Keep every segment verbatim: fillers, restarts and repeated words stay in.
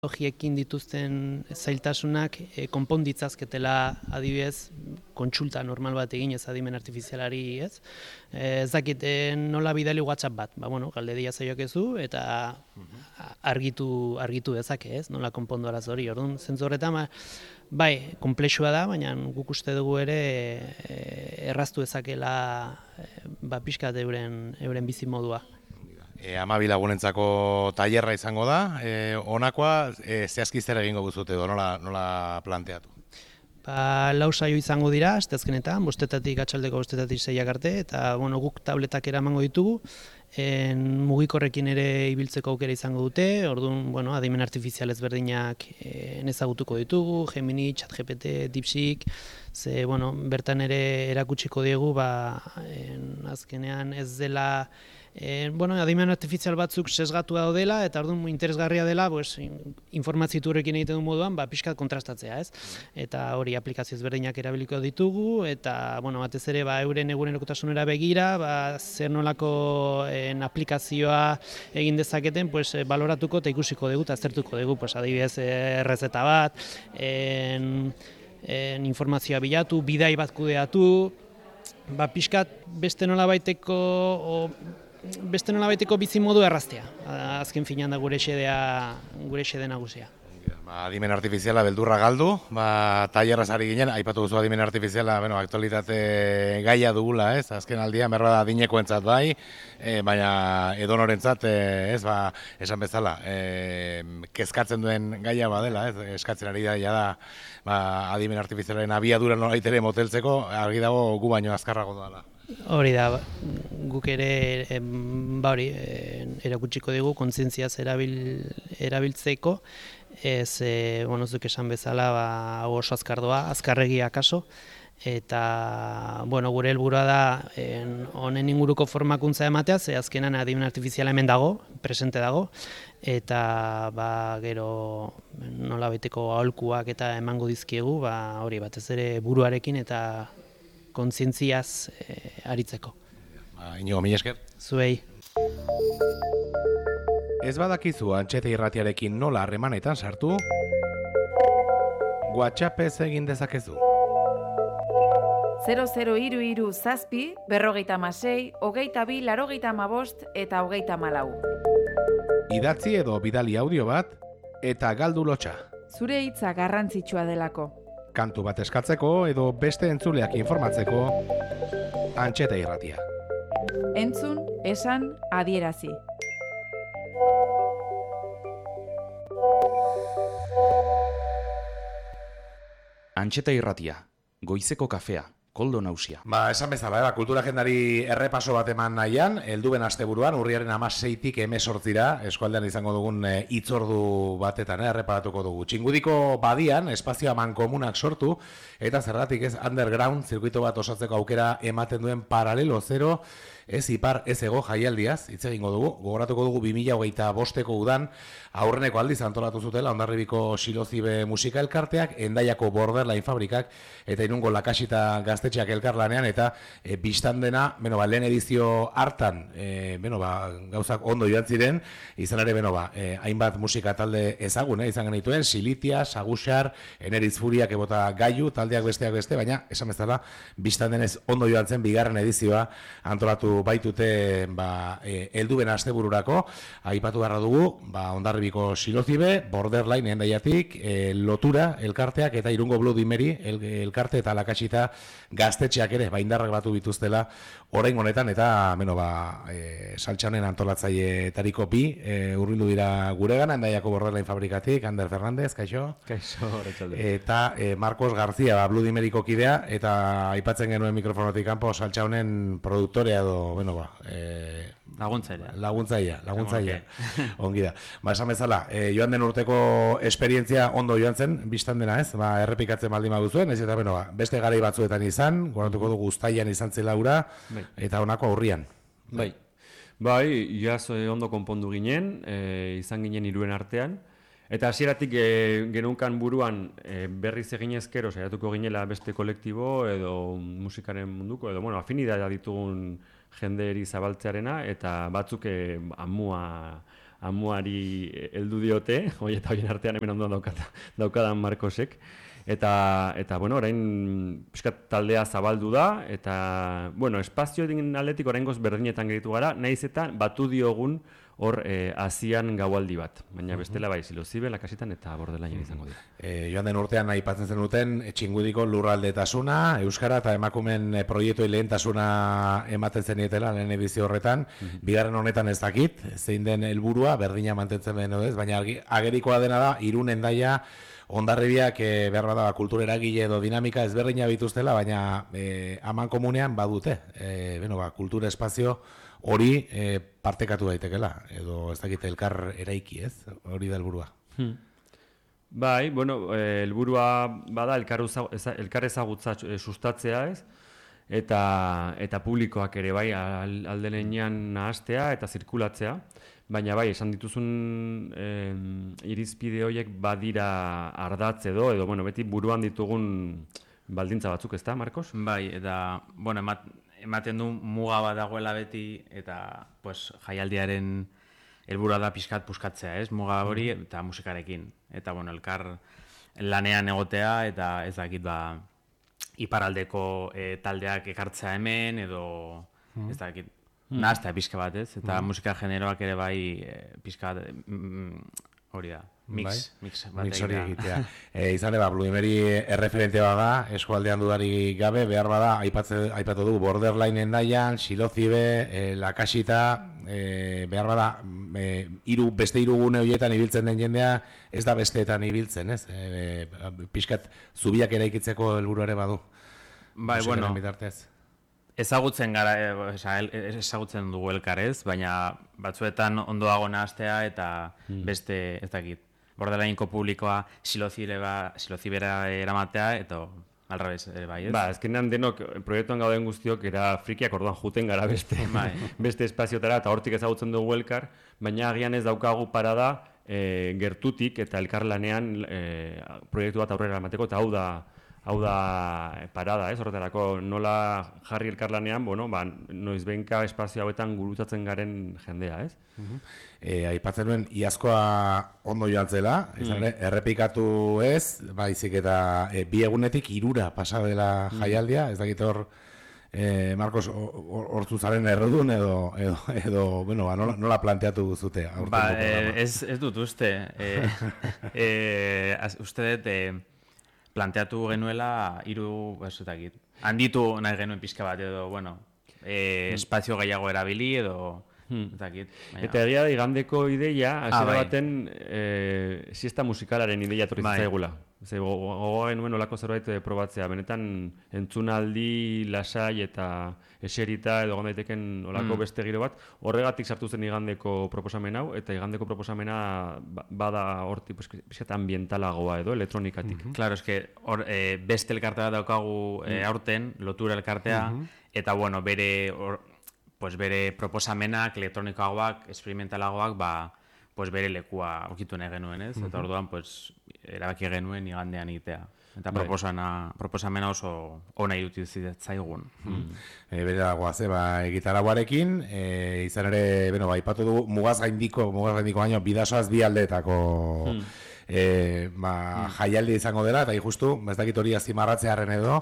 Teknologiekin dituzten zailtasunak e, konponditzazketela adibidez kontsulta normal bat eginez adimen artifizialari, ez? E, ez dakit e, nola bidali WhatsApp bat, ba, bueno, galderia zaiokezu eta argitu argitu dezake, ez? Nola konpondu arazo hori. Orduan, zentzu horretan, ba, bai, konplexua da, baina guk uste dugu ere e, erraztu dezakela e, ba, pixkat euren, euren bizimodua. E, Hamabi lagunentzako tailerra izango da, e, honakoa e, zehazki zer egingo guzute edo nola, nola planteatu? Ba, lau saio izango dira, asteazkenetan, bostetatik atxaldeko bostetatik seiak arte, eta bueno, guk tabletak eramango ditugu, en, mugikorrekin ere ibiltzeko aukera izango dute, orduan, bueno, adimen artifizial ezberdinak en, ezagutuko ditugu, Gemini, ChatGPT, DeepSeek, ze, bueno, bertan ere erakutsiko diegu, ba, en, azkenean ez dela, E, bueno, adimen artifizial batzuk sesgatu daudela eta orduan interesgarria dela, pues, informazio horrekin egiten du moduan, ba, pixkat kontrastatzea, ez? Eta hori aplikazio ezberdinak erabiliko ditugu eta, bueno, batez ere, ba, euren egunerokotasunera begira, ba, zer nolako en, aplikazioa egin dezaketen, pues, baloratuko eta ikusiko dugu eta aztertuko dugu, pues, adibidez, errezeta bat, en, en, informazioa bilatu, bidai bat kudeatu, ba, pixkat beste nolabaiteko o, beste nolabaiteko bizimodu erraztea. Azken finean da gure xedea, gure xede nagusia. Ba, adimen artifiziala beldurra galdu, ba, tailerraz ari ginen, aipatu duzu adimen artifiziala, bueno, aktualitate gaia dugula, ez? Azken aldian berra da adinekoentzat bai, e, baina edonorentzat, e, ez, ba, esan bezala, e, kezkatzen duen gaia badela, ez? Eskatzen ari da, ja da, ba, adimen artifizialaren abiadura nolait ere moteltzeko, argi dago gu baino azkarrago doala. Hori da, guk ere ba hori erakutsiko dugu kontzientziaz erabil, erabiltzeko, ez, e, bueno, zuk esan bezala, ba, oso azkar doa, azkarregia kaso, eta, bueno, gure helburua da en, honen inguruko formakuntza ematea, ze azkenan adimen artifiziala hemen dago, presente dago, eta ba, gero nolabaiteko aholkuak eta emango dizkiegu, ba, hori batez ere buruarekin eta kontzientziaz e, aritzeko. Ba, Inigo, mila esker. Zuei. Ez badakizu Antxeta irratiarekin nola harremanetan sartu, WhatsAppez egin dezakezu. zero zero hiru hiru zazpi, berrogeita hamasei, hogeita bi, laurogeita hamabost eta hogeita hamalau. Idatzi edo bidali audio bat eta galdu lotxa. Zure hitza garrantzitsua delako. Kantu bat eskatzeko edo beste entzuleak informatzeko, Antxeta irratia. Entzun, esan, adierazi. Antxeta irratia, goizeko kafea, Koldo Nausia. Ba, esan bezala, eba, kultura agendari errepaso bat eman nahian, helduben asteburuan, urriaren hamaseitik hemezortzira, eskualdean izango dugun e, hitzordu batetan, eh, erreparatuko dugu. Txingudiko badian, espazioa mankomunak sortu, eta zergatik ez underground, zirkuito bat osatzeko aukera ematen duen paralelo zero, ez ipar ez ego jaialdiaz, hitz egingo dugu, gogoratuko dugu bi mila hogeita bosteko udan, aurreneko aldiz antolatu zutela, Hondarribiko Silozibe musika elkarteak, Hendaiako Borderline fabrikak, eta Irungo Lakasita gaztetxeak elkarlanean, eta e, biztan dena, beno, ba, lehen edizio hartan, e, beno, ba, gauzak ondo joan ziren, izan ere, beno, ba, e, hainbat musika talde ezagun, eh, izan genituen, Silitia, Saguxar, Eneritz Furiak ebota Gaiu, taldeak besteak beste, baina, esan bezala, biztan denez ondo joan zen, bigarren edizioa antolatu baitute, ba, e, helduben astebururako, aipatu beharra dugu, ba, Hondarribiko Silozibe, Borderline Hendaiatik, e, Lotura elkarteak eta Irungo Bloody Mary el, elkarte eta Lakasita gaztetxeak ere, ba, indarrak batu bituztela orain honetan, eta, beno, ba, e, saltxanen antolatzaileetariko bi, e, hurbildu dira guregan, Hendaiako Borderline fabrikatik, Ander Fernandez, kaixo? Kaixo, horretzalde. Eta e, Marcos García, ba, Bloody Maryko kidea, eta aipatzen genuen mikrofonotik kanpo saltxaunen produktorea edo, bueno, ba, e, laguntzailea. Laguntzailea, laguntzailea. Ongi da. Ba, esan bezala, e, joan den urteko esperientzia ondo joan zen, biztan dena ez, ba, errepikatzen baldin baduzuen, ez eta, bueno, ba, beste garai batzuetan izan, goratuko dugu uztailan izan zela ura, bai. Eta honako aurrian. Bai. Bai, iaz ondo konpondu ginen, e, izan ginen hiruen artean, eta hasieratik e, genunkan buruan e, berriz egin ezkero, saiatuko ginela beste kolektibo edo musikaren munduko, edo, bueno, afinitatea ditugun jenderi zabaltzearena, eta batzuk e, amua amuari heldu diote, hoi eta hoien artean hemen ondoan daukata, daukadan Markosek. Eta, eta bueno, orain pixkat taldea zabaldu da, eta, bueno, espazio din aldetik oraingoz berdinetan geritu gara, naiz eta batu diogun hor eh, azian gaualdi bat. Baina bestela bai, Silozibe, Lakasitan eta Bordelainen izango dira. E, joan den urtean aipatzen zenuten Txingudiko lurraldetasuna, euskara eta emakumeen proiektuei lehentasuna ematen zenietela lehen edizio horretan. Mm-hmm. Bigarren honetan ez dakit, zein den helburua berdina mantentzen beno ez, baina agerikoa dena da Irun, Hendaia, Hondarribiak e, behar bada kultura eragile edo dinamika ezberdina bituztela, baina e, aman komunean badute. E, beno, ba, kultura espazio hori e, partekatu daitekela, edo ez dakit elkar eraiki ez, hori da helburua. Hmm. Bai, bueno, helburua bada elkar, eza, elkar ezagutza e, sustatzea ez, eta, eta publikoak ere bai aldenean nahastea eta zirkulatzea. Baina bai, esan dituzun eh, irizpide horiek badira ardatz edo, edo bueno, beti buruan ditugun baldintza batzuk, ezta, Marcos? Bai, eta bueno, emat, ematen du muga bat dagoela beti, eta pues, jaialdiaren helburua da pixkat puskatzea, ez? Muga hori eta musikarekin. Eta bueno, elkar lanean egotea, eta ez dakit ba, iparaldeko eh, taldeak ekartzea hemen, edo ez dakit. Nahaztea pixka bat, ez? Eta mm. musika generoak ere bai e, pixka bat, mm, hori da, mix, bai? mix bat mix hori egitea. e, izan eba, Bludimeri erreferentea bada, eskualdean dudari gabe, behar bada, aipatze, aipatu du, Borderline Hendaian, Silozibe, e, Lakasita, e, behar bada, e, iru, beste hiru gune horietan ibiltzen den jendea, ez da besteetan ibiltzen, ez? E, e, pixkat zubiak eraikitzeko helburu ere badu. Bai, bueno. Bitartez. Ezagutzen gara, ezagutzen dugu elkarrez, baina batzuetan ondo dago nahastea eta hmm. beste, ez dakit, Bordelaineko publikoa Silozibera eramatea, eta alrabez ere bai, ez? Ba, ezkenean denok, proiektuan gauden guztiok, era frikiak orduan juten gara beste, bai. beste espaziotara, eta hortik ezagutzen dugu elkar, baina agian ez daukagu parada e, gertutik eta elkarlanean e, proiektu bat aurrera emateko, eta hau da, hau da parada, ez? Horretarako nola jarri elkarlanean, bueno, ba, noizbenka espazio hauetan gurutzatzen garen jendea, ez? Uh-huh. E, aipatzen duen, iazkoa ondo joantzela, izan ere, mm. errepikatu ez, baizik eta e, bi egunetik irura pasa dela jaialdia, ez dakit hor, e, Marcos, hortzu zaren errodun edo, edo, edo bueno, ba, nola, nola planteatu zute? Ba, e, ez, ez dut uste, e, e, az, uste dut, e, planteatu genuela hiru bazutakit. Handitu nahi genuen pixka bat edo, bueno, e, espazio gehiago erabili edo, hmm. ezakit. Eta egia da, igandeko ideia, hasiera ah, bai. baten, e, siesta musikalaren ideia torri bai. zaigula. Gogoa genuen olako zerbait probatzea, benetan entzunaldi, lasai eta eserita edo gondaiteken olako mm. beste giro bat, horregatik sartu zen igandeko proposamen hau, eta igandeko proposamena bada horti pixkat ambientalagoa edo, elektronikatik. Mm-hmm. Claro, eske or, e, beste elkartea daukagu e, aurten, lotura elkartea, mm-hmm. eta bueno, bere, or, pues bere proposamenak, elektronikoagoak, experimentalagoak, ba, pues bere lekua okitu nahi genuen, ez? Eta orduan, pues, erabaki genuen igandean egitea. Eta proposana, proposamena oso ona irutu zaigun. Mm. E, bere dagoaz, e, ba, egitaraguarekin, e, izan ere, bueno, ba, ipatu dugu, mugaz gaindiko, mugaz gaindiko baino, bidasoaz bi aldeetako mm. e, ba, mm. jaialdi izango dela, eta justu, ez dakit hori azimarratzearen edo,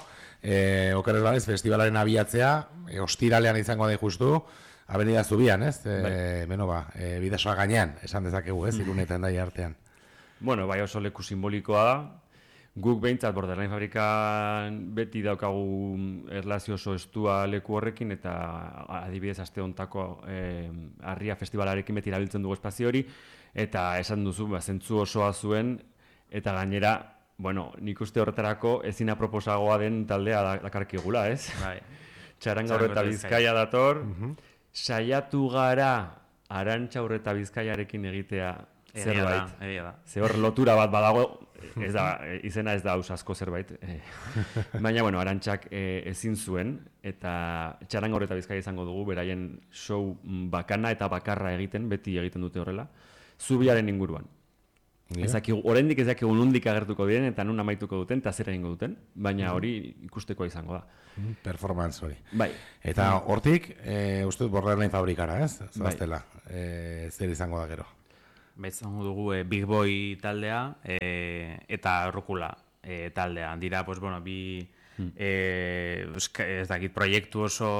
e, okerrez badez, festivalaren abiatzea, e, ostiralean izango da justu, Avenida Zubian, ez? E, bai. Beno, ba, e, bidasoa gainean, esan dezakegu, ez? Irunetan daia artean. Bueno, bai oso leku simbolikoa da. Guk behintzat Borderline Fabrikan beti daukagu erlazio oso estua leku horrekin, eta adibidez aste hontako eh, Arria Festivalarekin beti erabiltzen dugu espazio hori, eta esan duzu, ba, zentzu osoa zuen, eta gainera, bueno, nik uste horretarako ezina proposagoa den taldea dakarkigula, ez? Bai. Txaranga Horreta Bizkaia dator, uh-huh. Saiatu gara Arantxa Horreta Bizkaiarekin egitea zerbait. Ze hor lotura bat badago, ez da, izena ez da ausasko zerbait. Baina, bueno, Arantxak e, ezin zuen, eta Txaranga Horreta Bizkaia izango dugu, beraien show bakana eta bakarra egiten, beti egiten dute horrela, Zubiaren inguruan. Yeah. Ezakigu, oraindik ez dakigu nondik agertuko diren eta nun amaituko duten eta zer egingo duten, baina hori ikustekoa izango da. Performance hori. Bai. Eta hortik, e, uste dut Borderline Fabrikara, ez? Zoaztela, bai. e, zer izango da gero. izango dugu e, Big Boy taldea e, eta Rukula e, taldea. Dira, pues, bueno, bi hmm. e, ez dakit, proiektu oso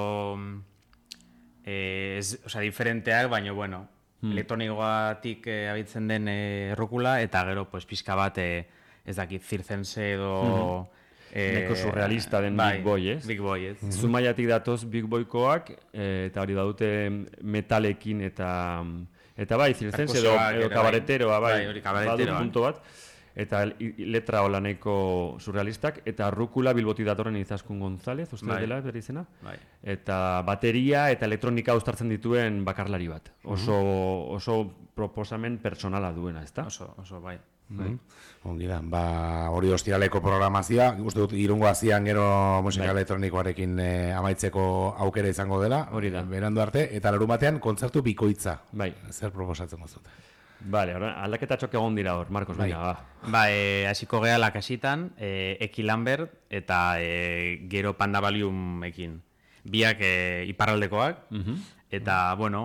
e, ez, oza, diferenteak, baina, bueno, hmm. elektronikoatik e, abitzen den e, Rukula, eta gero, pues, pizka bat, e, ez dakit, Circense edo... Hmm. Eh, Neko surrealista den bai, Big Boy, ez? Big Boy, ez. Mm-hmm. Zumaiatik datoz Big Boykoak, eh, eta hori badute metalekin eta eta bai, Circense edo, edo kabareteroa, bai, bai badu punto bat, eta letra hola nahiko surrealistak, eta Rukula Bilbotik datorren Izaskun González, uste bai. Dela, bere izena, bai. Eta bateria eta elektronika uztartzen dituen bakarlari bat. Oso, mm-hmm. oso proposamen personala duena, ezta? Oso, oso, bai. Bai. Ongi da, ba, hori ostiraleko programazioa, uste dut irungo hazian gero musika bai. Elektronikoarekin eh, amaitzeko aukera izango dela, hori da. Berandu arte, eta larun batean kontzertu bikoitza. Bai. Zer proposatzen gozute? Vale, aldaketa txok egon dira hor, Marcos, bai. Baina, ba. Ba, e, hasiko gea lakasitan, e, Eki Lambert eta e, gero Panda Valiumekin. Biak e, iparraldekoak, uh-huh. Eta, bueno,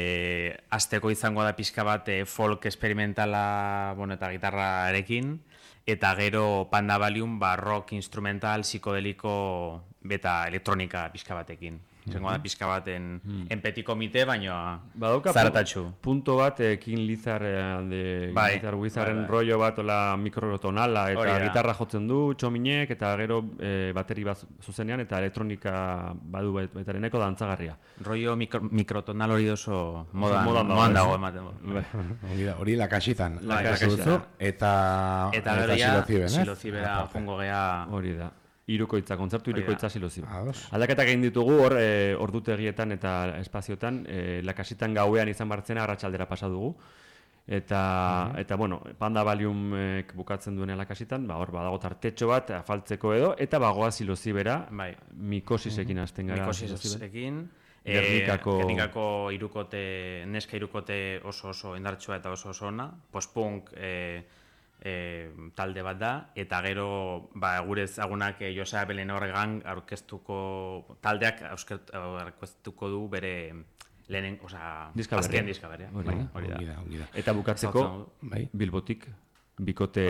e, azteko izango da pixka bat e, folk experimentala, bueno, eta gitarrarekin, eta gero Panda Valium, ba, rock instrumental, psikodeliko, eta elektronika pixka batekin. Izango da pixka bat en, mm. en petit komite, baina zaratatxu. Punto bat, eh, King Lizard, de bai, Lizard Wizarden bai, bai. Rollo bat, ola mikrotonala, eta Oria. Gitarra jotzen du, txominek, eta gero eh, bateri bat zuzenean, eta elektronika badu betareneko dantzagarria. Rollo mikro, mikrotonal hori oso modan, modan, modan dago ematen. Hori lakasitan. Lakasitan. Eta, eta gero ja, silozibera jongo gea. Hori da. Irukoitza, kontzertu irukoitza siloziba. Aldaketak egin ditugu hor e, ordutegietan eta espaziotan, e, lakasitan gauean izan bartzena arratsaldera pasa dugu. Eta, uh-huh. eta bueno, Panda Valiumek bukatzen duenen lakasitan, ba, hor badago tartetxo bat, afaltzeko edo, eta bagoa silozibera, bai. Mikosisekin hasten gara. Mikosisekin, Gernikako... E, Gernikako irukote, neska irukote oso oso indartsua eta oso oso ona, post-punk, e, E, talde bat da, eta gero ba, gure ezagunak e, Josea Belen horregan aurkeztuko taldeak aurkeztuko du bere lehenen, oza, azken diskaberria. Bai, hori da. da. Eta bukatzeko, bai. Bilbotik, bikote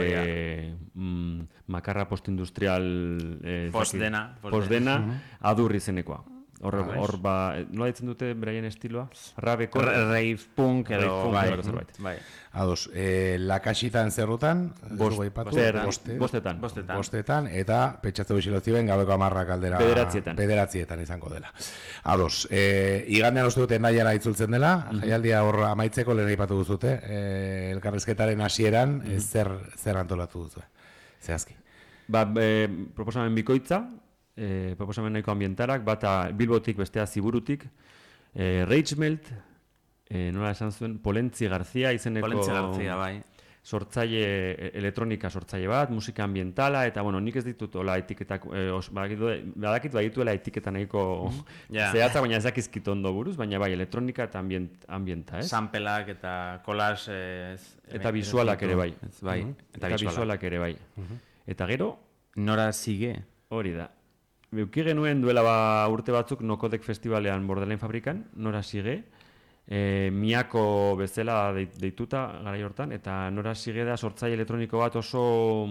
mm, makarra postindustrial eh, postdena, postdena adur izenekoa. Hor, hor ba, nola ditzen dute beraien estiloa? Rabeko? Rave punk edo, bai, bai. Ados, eh, lakasitan zerrutan, Bost, bostetan, boste, bostetan. bostetan, bostetan, eta petxatzeu isilozioen gabeko amarrak aldera Bederatzietan. Bederatzietan izango dela. Ados, eh, igandean uste dute endaiara itzultzen dela, mm-hmm. jaialdia hor amaitzeko lehen aipatu duzute, eh, elkarrizketaren hasieran mm-hmm. eh, zer, zer antolatu duzu, zehazki. Ba, eh, proposamen bikoitza, E, proposamen nahiko ambientarak, bata Bilbotik, bestea Ziburutik, e, Reichmelt, e, nola esan zuen, Polentzi Garzia izeneko Polentzi Garzia, bai. Sortzaile, elektronika sortzaile bat, musika ambientala, eta bueno, nik ez ditut ola etiketak, e, os, badakit badituela etiketa nahiko yeah. zehatza, baina ez dakizkit ondo buruz, baina bai, elektronika eta ambient, ambienta, ez? Sampleak eta kolas... Ez, eta visualak ere bai. Ez, bai. Uh-huh. Eta, eta visualak ere bai. Uh-huh. Eta gero... Nora sige. Hori da. Beuki genuen duela ba urte batzuk Nokodek Festivalean Bordelain Fabrikan, Nora Sige, e, Miako bezala deituta garai hortan, eta Nora Sige da sortzaile elektroniko bat oso,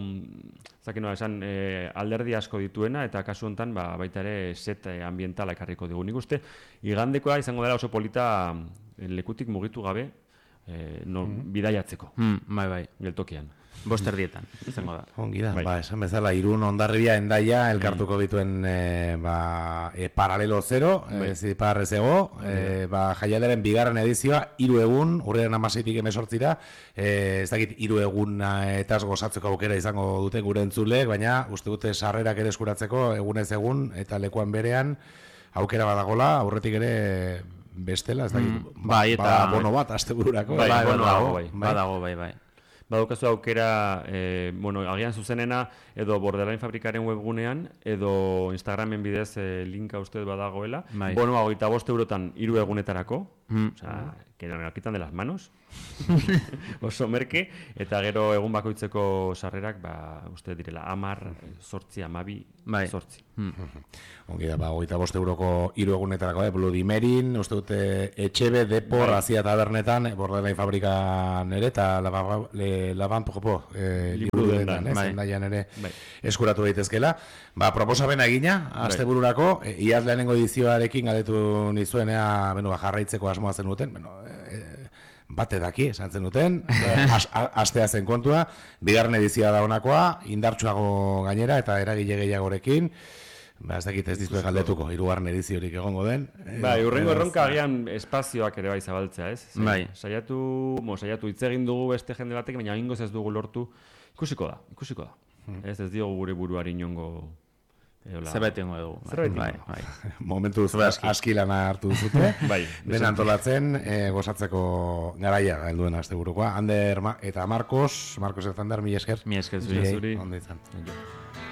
zakin nola esan, e, alderdi asko dituena, eta kasu honetan ba, baita ere set ambientala ekarriko digu. Nik uste, igandekoa izango dela oso polita lekutik mugitu gabe, e, no, mm. bidaiatzeko. Mm, bai, bai. Geltokian. Bosterdietan, izango da. Ongi da, bai. Ba, esan bezala, Irun, Hondarribia, Endaia, elkartuko bituen e, ba, e, paralelo zero, bai. e, ziparrez ego, e, ba, jaialderen bigarren edizioa, hiru egun, urriaren amaseitik emezortzira, e, ez dakit, hiru egun etaz gozatzeko aukera izango dute gure entzuleek, baina uste dute sarrerak ere eskuratzeko egunez egun, eta lekuan berean, aukera badagola, aurretik ere bestela, ez dakit, mm, bai, eta... ba, bono bat, astebururako. Bai, bai, bono dago, bai, badago, bai, bai. Badukazu aukera, eh, bueno, agian zuzenena edo Bordelain Fabrikaren webgunean edo Instagramen bidez eh, linka uste badagoela. Bai. Bono, hogeita bost eurotan hiru egunetarako, Mm. Osea, que no me quitan de las manos. Oso merke, eta gero egun bakoitzeko sarrerak, ba, uste direla, amar, sortzi, amabi, bai. sortzi. Mm. Ongi da, ba, hogeita bost euroko hiru egunetarako, eh? Bloody Maryn, uste dute Etxebe, Depor, bai. Azia tabernetan, Bordelain fabrikan ere, eta Laban Popo, eh, liburu dendan, eh? Bai. Zendaian ere bai. Eskuratu daitezkela. Ba, proposamena egina, astebururako, bai. Iaz lehenengo edizioarekin galdetu nizuenea, beno, ba, jarraitzeko asmoa zen duten, beno, eh, bate daki, esan zen duten, as, astea zen kontua, bigarren edizioa da honakoa, indartsuago gainera eta eragile gehiagorekin, ba, ez dakit ez dizue galdetuko, hirugarren ediziorik egongo den. Bai, urrengo erronka agian espazioak ere bai zabaltzea, ez? Zai, bai. Saiatu, mo, saiatu hitz egin dugu beste jende batek, baina ingoz ez dugu lortu, ikusiko da, ikusiko da. Hmm. Ez ez diogu gure buruari inongo... Zerbait ingo dugu. Zerbait bai, bai. Momentu aski lana hartu duzute. Bai. Den antolatzen, e, gozatzeko garaia helduen asteburukoa. Ander ma, eta Marcos, Marcos eta Ander, mi esker. Mi esker zuri. Ondo izan.